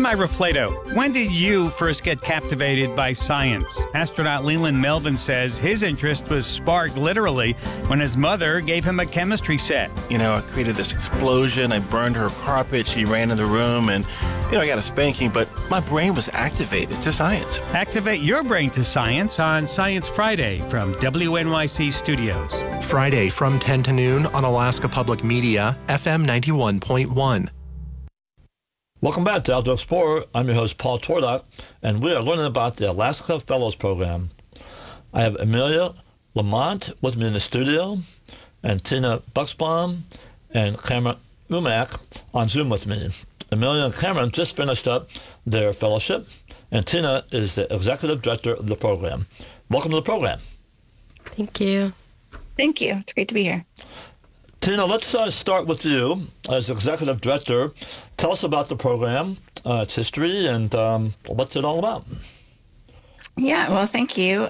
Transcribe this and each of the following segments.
I'm Ira Flato. When did you first get captivated by science? Astronaut Leland Melvin says his interest was sparked literally when his mother gave him a chemistry set. I created this explosion. I burned her carpet. She ran in the room and, I got a spanking, but my brain was activated to science. Activate your brain to science on Science Friday from WNYC Studios. Friday from 10 to noon on Alaska Public Media, FM 91.1. Welcome back to Outdoor Explorer. I'm your host, Paul Tordock, and we are learning about the Alaska Fellows Program. I have Amelia Lamont with me in the studio, and Tina Buxbaum and Cameron Umack on Zoom with me. Amelia and Cameron just finished up their fellowship, and Tina is the executive director of the program. Welcome to the program. Thank you. Thank you. It's great to be here. Tina, let's start with you as executive director. Tell us about the program, its history, and what's it all about. Yeah, well, thank you.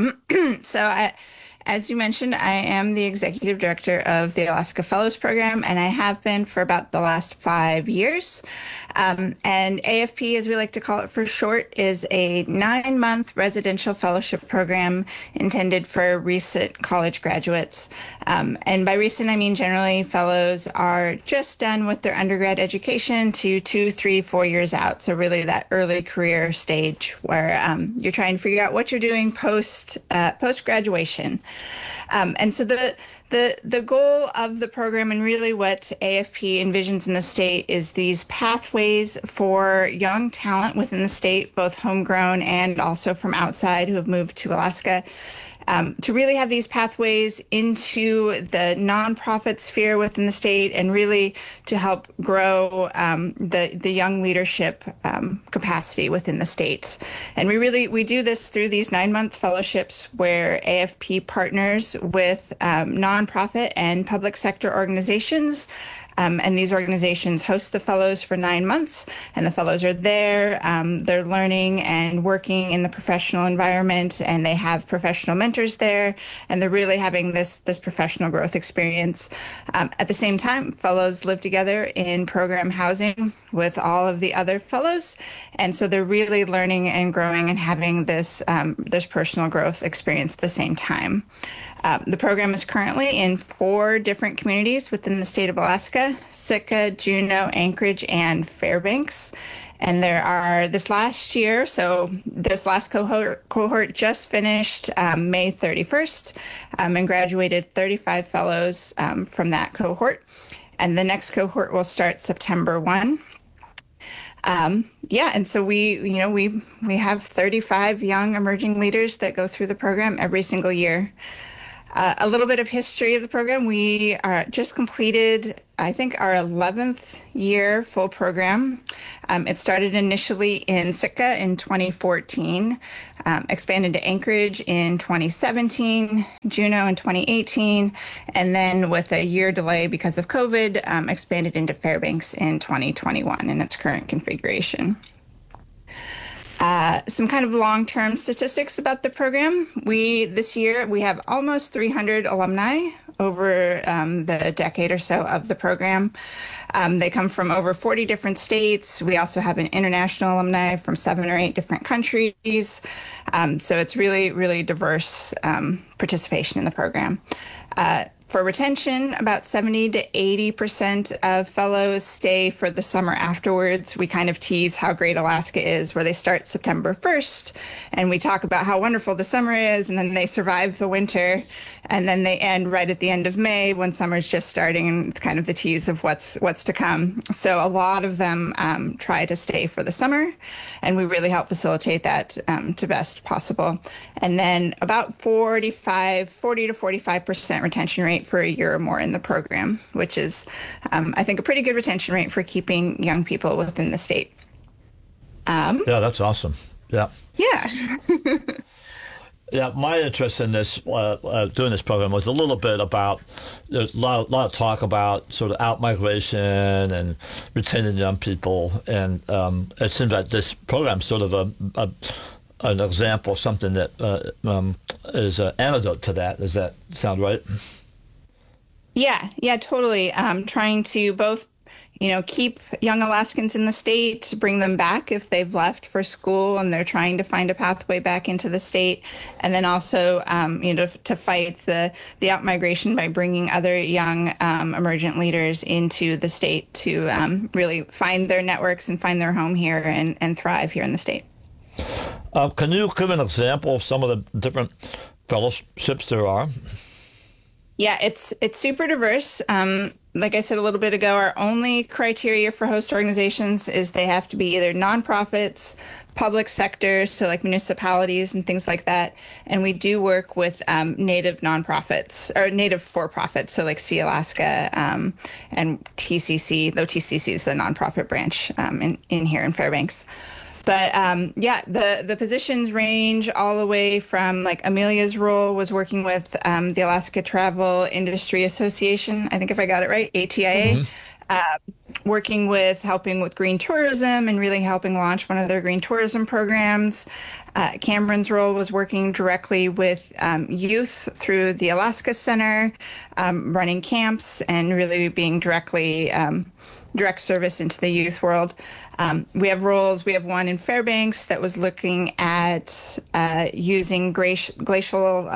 As you mentioned, I am the executive director of the Alaska Fellows Program, and I have been for about the last 5 years. And AFP, as we like to call it for short, is a 9-month residential fellowship program intended for recent college graduates. And by recent, I mean generally fellows are just done with their undergrad education to 2, 3, 4 years out. So really that early career stage where you're trying to figure out what you're doing post-graduation. And so the goal of the program, and really what AFP envisions in the state, is these pathways for young talent within the state, both homegrown and also from outside who have moved to Alaska, to really have these pathways into the nonprofit sphere within the state, and really to help grow the young leadership capacity within the state. And we do this through these 9-month fellowships where AFP partners with nonprofit and public sector organizations. And these organizations host the fellows for 9 months, and the fellows are there. They're learning and working in the professional environment, and they have professional mentors there, and they're really having this professional growth experience. At the same time, fellows live together in program housing with all of the other fellows, and so they're really learning and growing and having this personal growth experience at the same time. The program is currently in 4 different communities within the state of Alaska: Sitka, Juneau, Anchorage, and Fairbanks. And there are this last cohort just finished May 31st and graduated 35 fellows from that cohort. And the next cohort will start September 1. And so we have 35 young emerging leaders that go through the program every single year. A little bit of history of the program. We just completed, I think, our 11th year full program. It started initially in Sitka in 2014, expanded to Anchorage in 2017, Juneau in 2018, and then with a year delay because of COVID, expanded into Fairbanks in 2021 in its current configuration. Some kind of long-term statistics about the program. This year, we have almost 300 alumni over the decade or so of the program. They come from over 40 different states. We also have an international alumni from 7 or 8 different countries. So it's really, really diverse participation in the program. For retention, about 70 to 80% of fellows stay for the summer afterwards. We kind of tease how great Alaska is, where they start September 1st, and we talk about how wonderful the summer is, and then they survive the winter, and then they end right at the end of May when summer's just starting, and it's kind of the tease of what's to come. So a lot of them try to stay for the summer, and we really help facilitate that to best possible. And then about 40 to 45% retention rate for a year or more in the program, which is, I think, a pretty good retention rate for keeping young people within the state. Yeah, that's awesome. Yeah. Yeah. Yeah, my interest in this, doing this program, was a little bit about, there's a lot of talk about sort of out-migration and retaining young people, and it seems like this program is sort of an example of something that is an antidote to that. Does that sound right? Yeah, totally. Trying to both keep young Alaskans in the state, bring them back if they've left for school and they're trying to find a pathway back into the state, and then also, to fight the outmigration by bringing other young emergent leaders into the state to really find their networks and find their home here and thrive here in the state. Can you give an example of some of the different fellowships there are? Yeah, it's super diverse. Like I said a little bit ago, our only criteria for host organizations is they have to be either nonprofits, public sector, so like municipalities and things like that. And we do work with native nonprofits or native for-profits, so like Sealaska and TCC, though TCC is the nonprofit branch in here in Fairbanks. But the positions range all the way from, like, Amelia's role was working with the Alaska Travel Industry Association, I think if I got it right, ATIA, helping with green tourism and really helping launch one of their green tourism programs. Cameron's role was working directly with youth through the Alaska Center, running camps and really being direct service into the youth world. We have roles. We have one in Fairbanks that was looking at using glacial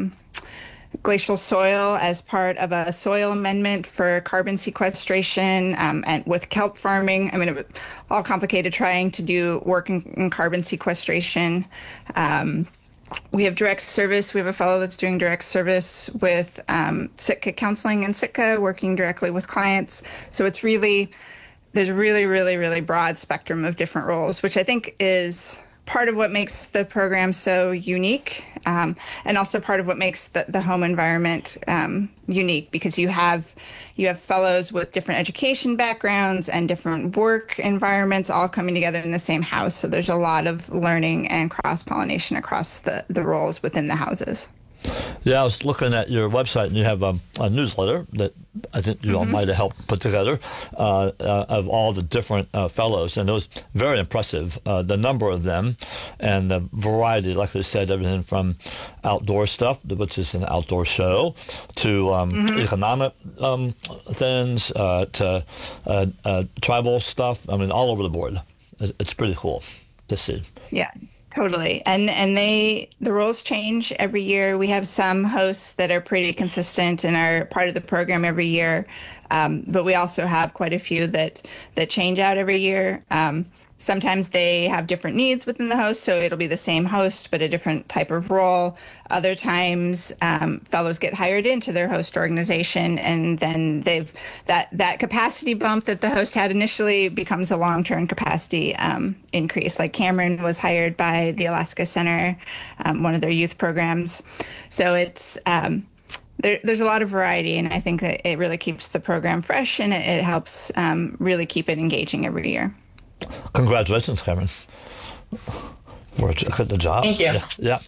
soil as part of a soil amendment for carbon sequestration and with kelp farming. I mean, it was all complicated trying to do work in carbon sequestration. We have direct service. We have a fellow that's doing direct service with Sitka Counseling and Sitka, working directly with clients. So there's a really broad spectrum of different roles, which I think is part of what makes the program so unique, and also part of what makes the home environment unique, because you have fellows with different education backgrounds and different work environments all coming together in the same house. So there's a lot of learning and cross-pollination across the roles within the houses. Yeah, I was looking at your website, and you have a newsletter that I think you all might have helped put together of all the different fellows, and it was very impressive, the number of them and the variety. Like we said, everything from outdoor stuff, which is an outdoor show, to economic things, to tribal stuff. I mean, all over the board. It's pretty cool to see. Yeah. Totally. And the roles change every year. We have some hosts that are pretty consistent and are part of the program every year. But we also have quite a few that change out every year. Sometimes they have different needs within the host, so it'll be the same host, but a different type of role. Other times, fellows get hired into their host organization, and then that capacity bump that the host had initially becomes a long-term capacity increase. Like Cameron was hired by the Alaska Center, one of their youth programs. So it's there's a lot of variety, and I think that it really keeps the program fresh, and it helps really keep it engaging every year. Congratulations, Cameron, for the job. Thank you. Yeah.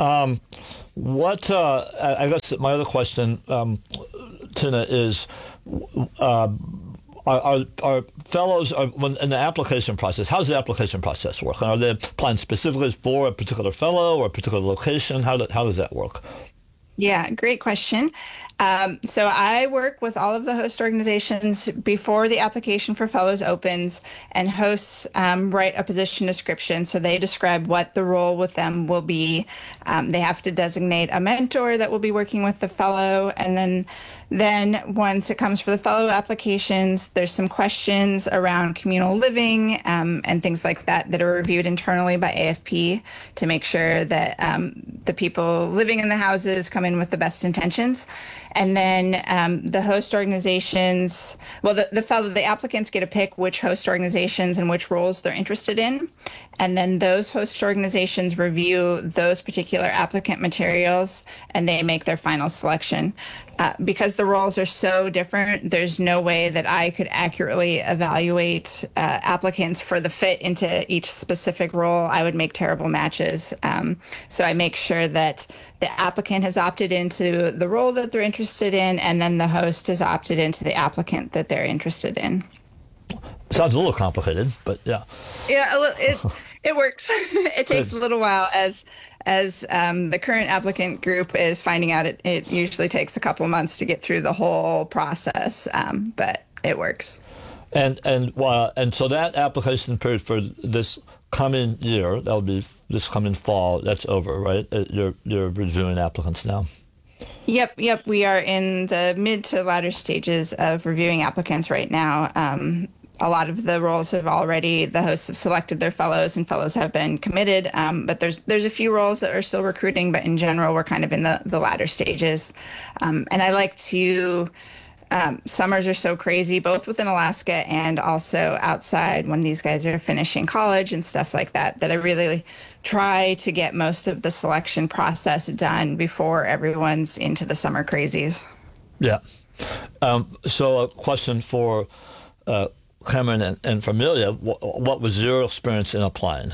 I guess my other question, Tina, is are fellows in the application process? How does the application process work? Are they applying specifically for a particular fellow or a particular location? How does that work? Yeah, great question. So I work with all of the host organizations before the application for fellows opens, and hosts write a position description. So they describe what the role with them will be. They have to designate a mentor that will be working with the fellow. And then once it comes for the fellow applications, there's some questions around communal living and things like that are reviewed internally by AFP to make sure that the people living in the houses come in with the best intentions. And then the host organizations, the applicants get to pick which host organizations and which roles they're interested in. And then those host organizations review those particular applicant materials, and they make their final selection. Because the roles are so different, there's no way that I could accurately evaluate applicants for the fit into each specific role. I would make terrible matches. So I make sure that the applicant has opted into the role that they're interested in, and then the host has opted into the applicant that they're interested in. Sounds a little complicated, but yeah. Yeah, it works. It takes a little while as the current applicant group is finding out. It usually takes a couple of months to get through the whole process, but it works. And so that application period for this coming year, that would be this coming fall, that's over, right? You're reviewing applicants now. Yep. We are in the mid to latter stages of reviewing applicants right now. A lot of the roles the hosts have selected their fellows, and fellows have been committed. But there's a few roles that are still recruiting, but in general, we're kind of in the latter stages. And I like to, summers are so crazy, both within Alaska and also outside when these guys are finishing college and stuff like that, that I really try to get most of the selection process done before everyone's into the summer crazies. Yeah. So a question for Cameron and for Amelia, what was your experience in applying?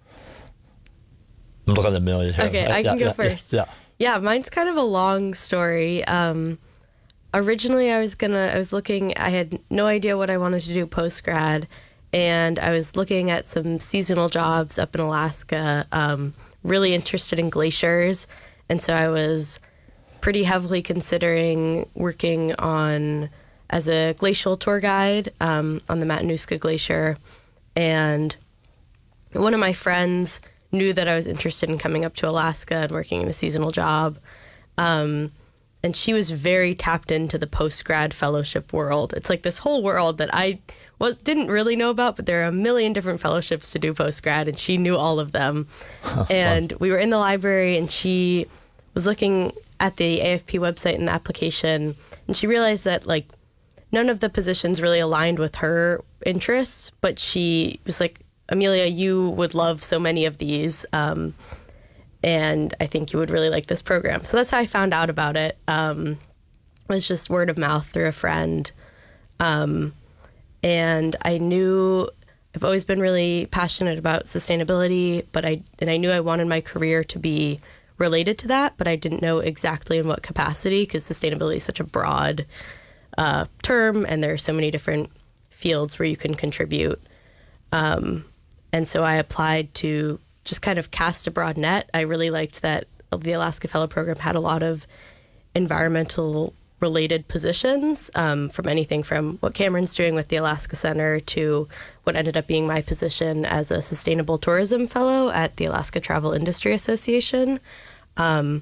I'm looking at Amelia here. Okay, I can go first. Yeah, mine's kind of a long story. Originally, I was looking, I had no idea what I wanted to do post-grad, and I was looking at some seasonal jobs up in Alaska, really interested in glaciers, and so I was pretty heavily considering working as a glacial tour guide on the Matanuska Glacier, and one of my friends knew that I was interested in coming up to Alaska and working in a seasonal job, and she was very tapped into the post-grad fellowship world. It's like this whole world that I didn't really know about, but there are a million different fellowships to do post-grad, and she knew all of them. And we were in the library, and she was looking at the AFP website and the application, and she realized that, like, none of the positions really aligned with her interests, but she was like, Amelia, you would love so many of these, and I think you would really like this program. So that's how I found out about it. It was just word of mouth through a friend. And I knew I've always been really passionate about sustainability, and I knew I wanted my career to be related to that, but I didn't know exactly in what capacity, because sustainability is such a broad term, and there are so many different fields where you can contribute. And so I applied to just kind of cast a broad net. I really liked that the Alaska Fellow Program had a lot of environmental related positions, from anything from what Cameron's doing with the Alaska Center to what ended up being my position as a sustainable tourism fellow at the Alaska Travel Industry Association. And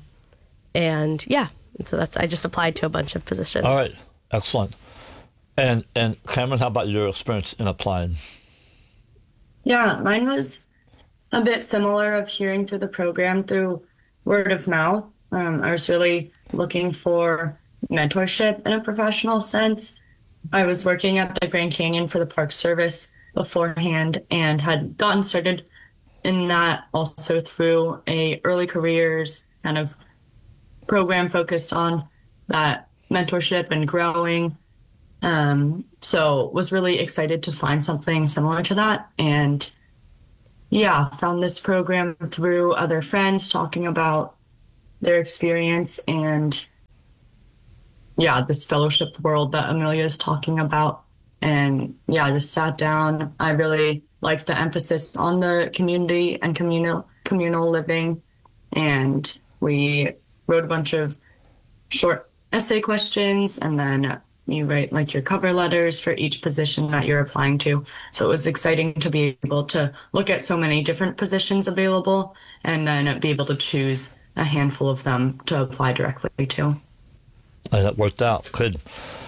so I just applied to a bunch of positions. All right. Excellent. And Cameron, how about your experience in applying? Yeah, mine was a bit similar, of hearing through the program through word of mouth. I was really looking for mentorship in a professional sense. I was working at the Grand Canyon for the Park Service beforehand and had gotten started in that also through a early careers kind of program focused on that mentorship and growing. So was really excited to find something similar to that. And found this program through other friends talking about their experience and this fellowship world that Amelia is talking about. And just sat down. I really liked the emphasis on the community and communal living. And we wrote a bunch of short essay questions, and then you write like your cover letters for each position that you're applying to. So it was exciting to be able to look at so many different positions available and then be able to choose a handful of them to apply directly to. And that worked out. Good.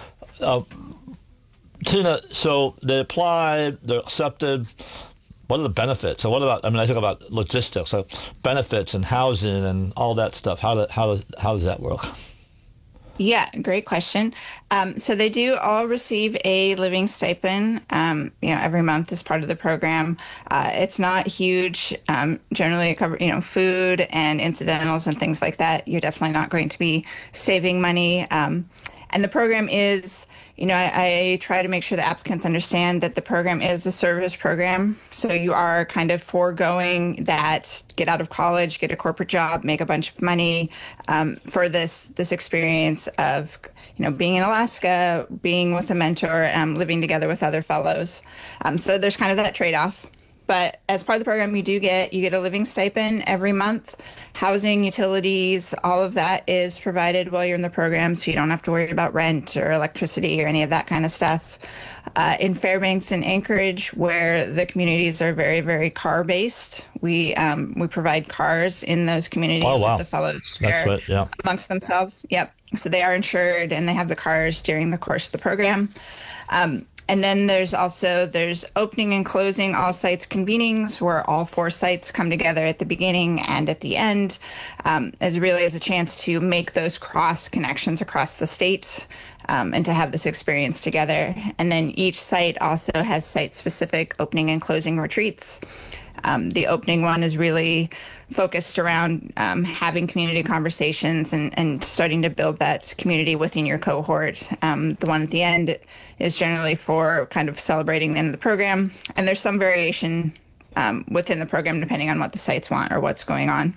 Tina, so they apply, they're accepted. What are the benefits? So what about, I think about logistics, so benefits and housing and all that stuff. How does that work? Yeah, great question. So they do all receive a living stipend, every month as part of the program. It's not huge. Generally, it covers, food and incidentals and things like that. You're definitely not going to be saving money. And the program is, I try to make sure the applicants understand that the program is a service program. So you are kind of foregoing that, get out of college, get a corporate job, make a bunch of money for this experience of, being in Alaska, being with a mentor, living together with other fellows. So there's kind of that trade-off. But as part of the program, you get a living stipend every month. Housing, utilities, all of that is provided while you're in the program, so you don't have to worry about rent or electricity or any of that kind of stuff. In Fairbanks and Anchorage, where the communities are very, very car based, we provide cars in those communities that the fellows share amongst themselves. Yep. So they are insured and they have the cars during the course of the program. And then there's opening and closing all sites convenings, where all 4 sites come together at the beginning and at the end, as a chance to make those cross connections across the state, and to have this experience together. And then each site also has site-specific opening and closing retreats. The opening one is really focused around having community conversations and starting to build that community within your cohort. The one at the end is generally for kind of celebrating the end of the program. And there's some variation within the program depending on what the sites want or what's going on.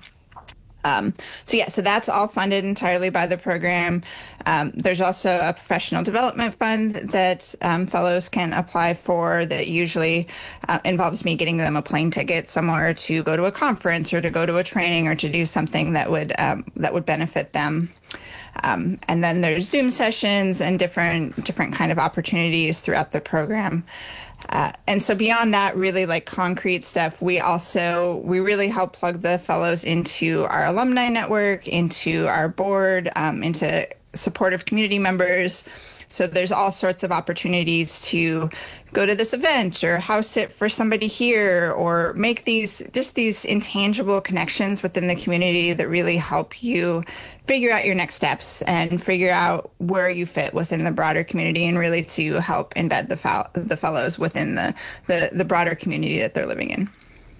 So that's all funded entirely by the program. There's also a professional development fund that fellows can apply for that usually involves me getting them a plane ticket somewhere to go to a conference or to go to a training or to do something that would benefit them. And then there's Zoom sessions and different kind of opportunities throughout the program. And so beyond that, really like concrete stuff, we really help plug the fellows into our alumni network, into our board, into supportive community members. So there's all sorts of opportunities to go to this event or house sit for somebody here, or make these intangible connections within the community that really help you figure out your next steps and figure out where you fit within the broader community, and really to help embed the fellows within the broader community that they're living in.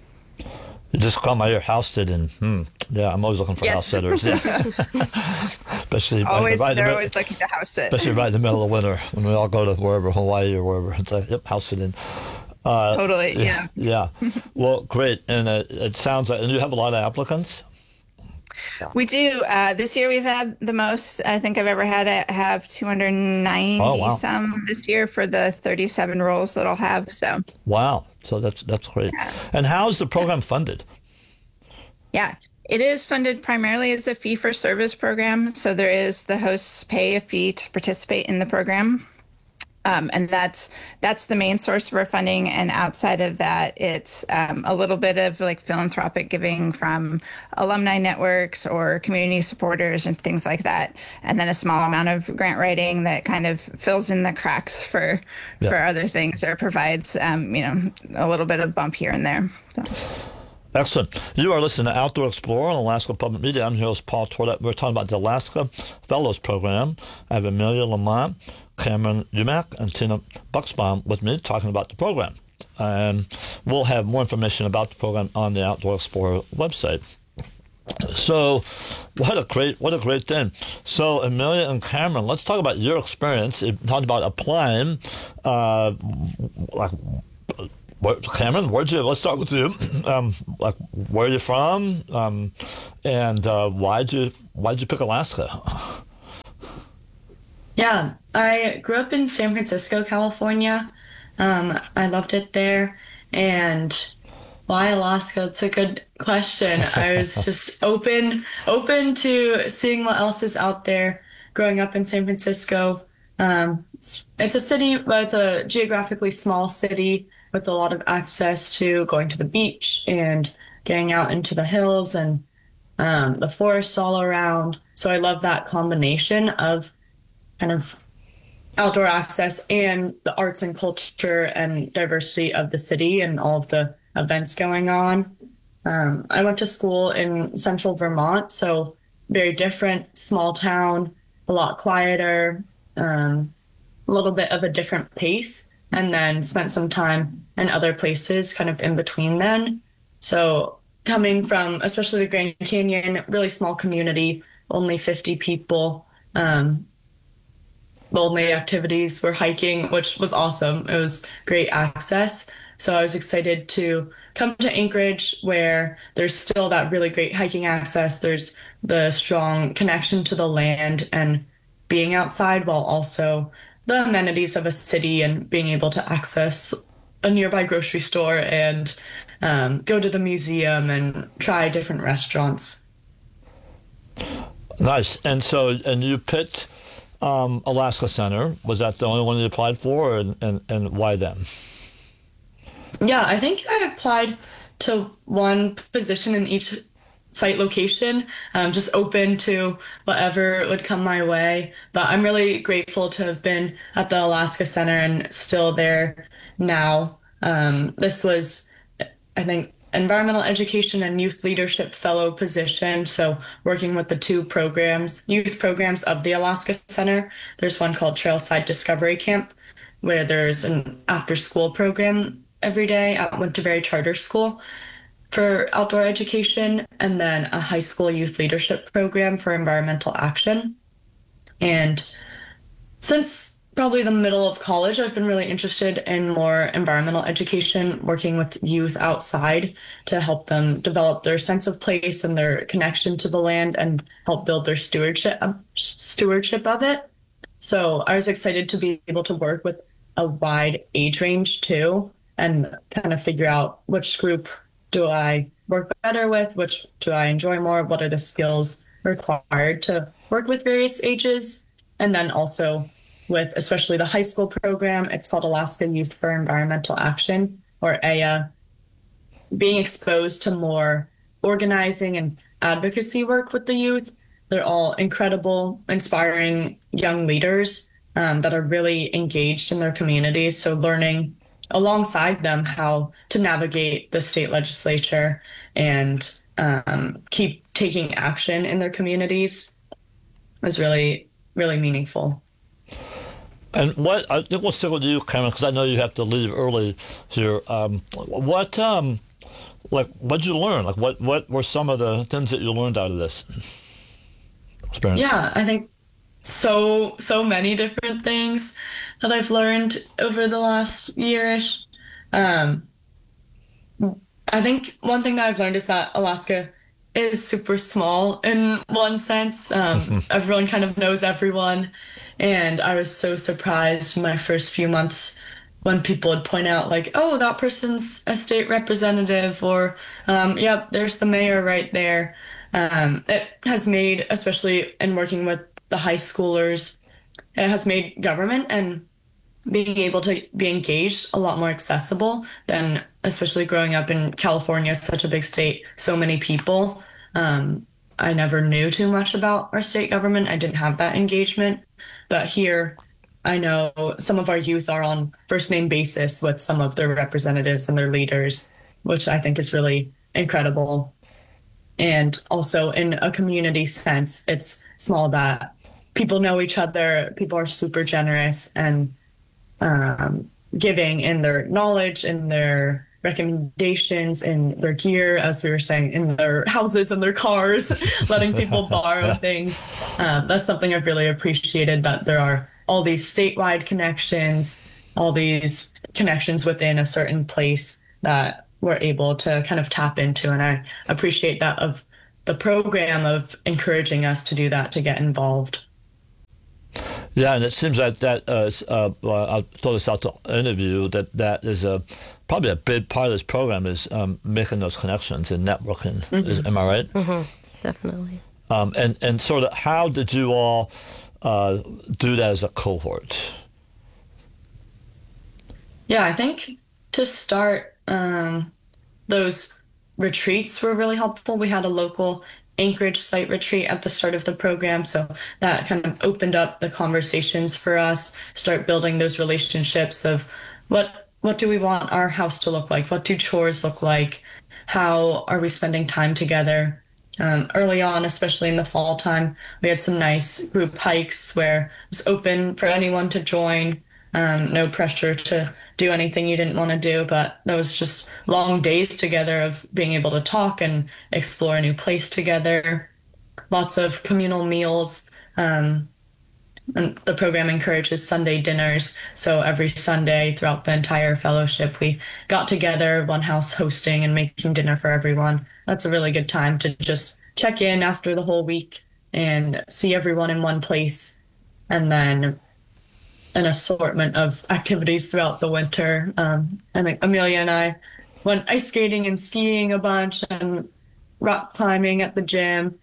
You just call my house sitting. Yeah, I'm always looking for house sitters. Yeah. Especially always looking to house sit. Especially right in the middle of winter when we all go to wherever, Hawaii or wherever. It's like, yep, house sitting. Totally, yeah. Yeah. Well, great. And it sounds like, and you have a lot of applicants? We do. This year we've had the most I think I've ever had. I have 290 some this year for the 37 roles that I'll have. So. Wow. So that's great. Yeah. And how is the program funded? Yeah, it is funded primarily as a fee-for-service program. So the hosts pay a fee to participate in the program. And that's the main source of our funding. And outside of that, it's a little bit of like philanthropic giving from alumni networks or community supporters and things like that. And then a small amount of grant writing that kind of fills in the cracks for other things, or provides, a little bit of bump here and there. So. Excellent. You are listening to Outdoor Explorer on Alaska Public Media. I'm here with Paul Twardock. We're talking about the Alaska Fellows Program. I have Amelia Lamont, Cameron Umack, and Tina Bucksbaum with me talking about the program. And we'll have more information about the program on the Outdoor Explorer website. So what a great thing. So Amelia and Cameron, let's talk about your experience. You talked about applying. Cameron, let's start with you. Where are you from? And why'd you pick Alaska? Yeah, I grew up in San Francisco, California. I loved it there. And why Alaska? It's a good question. I was just open to seeing what else is out there. Growing up in San Francisco, it's a city, but it's a geographically small city with a lot of access to going to the beach and getting out into the hills and the forests all around. So I love that combination of kind of outdoor access and the arts and culture and diversity of the city and all of the events going on. I went to school in central Vermont, so very different, small town, a lot quieter, a little bit of a different pace, and then spent some time in other places kind of in between then. So coming from, especially the Grand Canyon, really small community, only 50 people, the only activities were hiking, which was awesome. It was great access. So I was excited to come to Anchorage, where there's still that really great hiking access. There's the strong connection to the land and being outside, while also the amenities of a city and being able to access a nearby grocery store and go to the museum and try different restaurants. Nice. And you picked Alaska Center. Was that the only one you applied for, and why them? Yeah, I think I applied to one position in each site location, just open to whatever would come my way. But I'm really grateful to have been at the Alaska Center and still there now. This was, I think, environmental education and youth leadership fellow position. So working with the two programs, youth programs of the Alaska Center. There's one called Trailside Discovery Camp, where there's an after-school program every day at Winterberry Charter School for outdoor education, and then a high school youth leadership program for environmental action. And since probably the middle of college, I've been really interested in more environmental education, working with youth outside to help them develop their sense of place and their connection to the land and help build their stewardship of it. So I was excited to be able to work with a wide age range too, and kind of figure out which group do I work better with, which do I enjoy more, what are the skills required to work with various ages, and then also with especially the high school program. It's called Alaska Youth for Environmental Action, or AYA, being exposed to more organizing and advocacy work with the youth. They're all incredible, inspiring young leaders that are really engaged in their communities. So learning alongside them how to navigate the state legislature and keep taking action in their communities was really, really meaningful. And I think we'll stick with you, Cameron, because I know you have to leave early here. What did you learn? Like, what were some of the things that you learned out of this experience? Yeah, I think so many different things that I've learned over the last year-ish. I think one thing that I've learned is that Alaska is super small in one sense. Everyone kind of knows everyone. And I was so surprised my first few months when people would point out like, oh, that person's a state representative, or, yep, there's the mayor right there. It has made, especially in working with the high schoolers, it has made government and being able to be engaged a lot more accessible than, especially growing up in California, such a big state, so many people. I never knew too much about our state government. I didn't have that engagement. But here, I know some of our youth are on first name basis with some of their representatives and their leaders, which I think is really incredible. And also in a community sense, it's small that people know each other, people are super generous and giving in their knowledge, in their recommendations, in their gear, as we were saying, in their houses and their cars, letting people borrow things. That's something I've really appreciated, that there are all these statewide connections, all these connections within a certain place that we're able to kind of tap into. And I appreciate that of the program of encouraging us to do that, to get involved. Yeah, and it seems like that, I told us out the interview, that is probably a big part of this program is making those connections and networking. Mm-hmm. Am I right? Mm-hmm. Definitely. And sort of how did you all do that as a cohort? Yeah, I think to start, those retreats were really helpful. We had a local Anchorage site retreat at the start of the program, so that kind of opened up the conversations for us, start building those relationships of what do we want our house to look like? What do chores look like? How are we spending time together? Early on, especially in the fall time, we had some nice group hikes where it was open for anyone to join. No pressure to do anything you didn't want to do, but there was just long days together of being able to talk and explore a new place together. Lots of communal meals. And the program encourages Sunday dinners. So every Sunday throughout the entire fellowship, we got together, one house hosting and making dinner for everyone. That's a really good time to just check in after the whole week and see everyone in one place, and then an assortment of activities throughout the winter. And like Amelia and I went ice skating and skiing a bunch and rock climbing at the gym.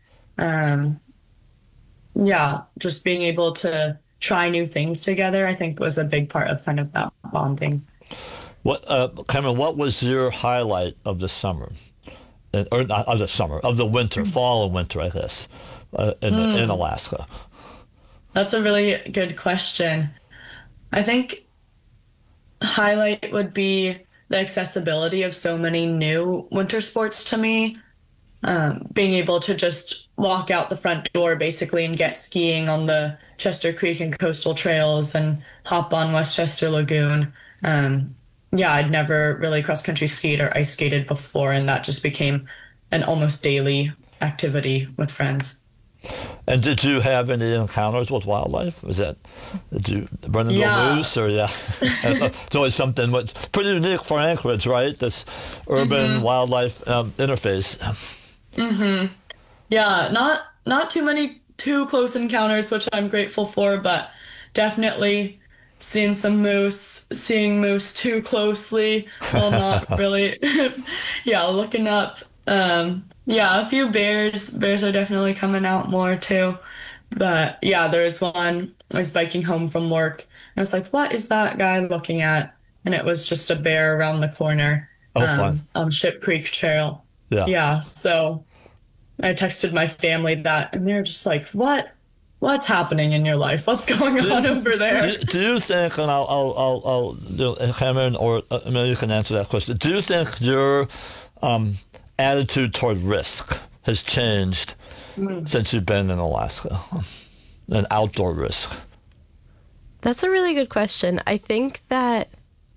Just being able to try new things together, I think, was a big part of kind of that bonding. Cameron, what was your highlight of the summer? Or not of the summer, of the winter, fall and winter, I guess, in Alaska? That's a really good question. I think highlight would be the accessibility of so many new winter sports to me. Being able to just walk out the front door basically and get skiing on the Chester Creek and coastal trails and hop on Westchester Lagoon. I'd never really cross-country skied or ice skated before, and that just became an almost daily activity with friends. And did you have any encounters with wildlife? Did you run into a moose? Or it's always something that's pretty unique for Anchorage, right? This urban wildlife interface. Mm-hmm. Yeah, not too many too close encounters, which I'm grateful for, but definitely seeing moose too closely while not really, looking up. A few bears. Bears are definitely coming out more too. But there was one, I was biking home from work, and I was like, what is that guy looking at? And it was just a bear around the corner. Fun. On Ship Creek Trail. Yeah. So I texted my family that, and they're just like, what's happening in your life? What's going on over there? Do you think, and I'll Cameron or Amelia, you can answer that question. Do you think your attitude toward risk has changed since you've been in Alaska, an outdoor risk? That's a really good question. I think that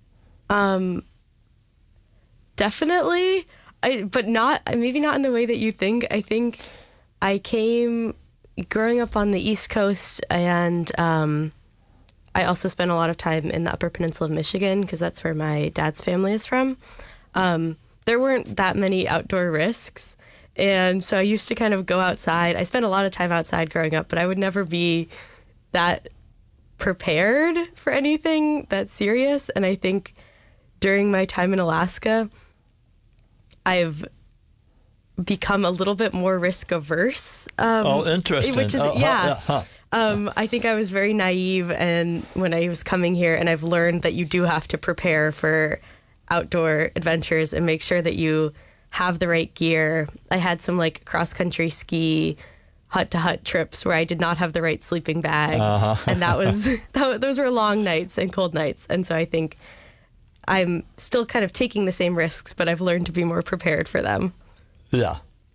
definitely, but maybe not in the way that you think. I think I came growing up on the East Coast, and I also spent a lot of time in the Upper Peninsula of Michigan because that's where my dad's family is from. There weren't that many outdoor risks. And so I used to kind of go outside. I spent a lot of time outside growing up, but I would never be that prepared for anything that serious. And I think during my time in Alaska, I've become a little bit more risk averse. Interesting. Which is, I think I was very naive and when I was coming here, and I've learned that you do have to prepare for outdoor adventures and make sure that you have the right gear. I had some like cross-country ski hut-to-hut trips where I did not have the right sleeping bag. And those were long nights and cold nights. And so I think I'm still kind of taking the same risks, but I've learned to be more prepared for them. Yeah.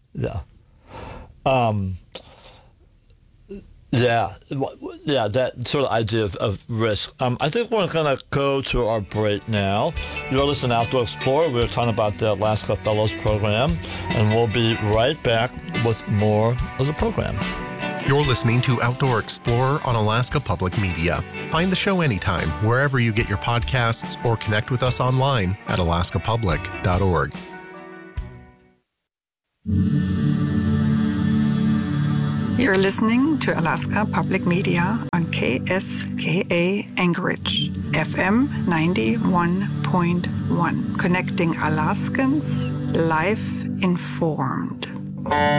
That sort of idea of risk. I think we're going to go to our break now. You're listening to Outdoor Explorer. We're talking about the Alaska Fellows Program, and we'll be right back with more of the program. You're listening to Outdoor Explorer on Alaska Public Media. Find the show anytime, wherever you get your podcasts, or connect with us online at alaskapublic.org. You're listening to Alaska Public Media on KSKA Anchorage, FM 91.1, connecting Alaskans, life informed.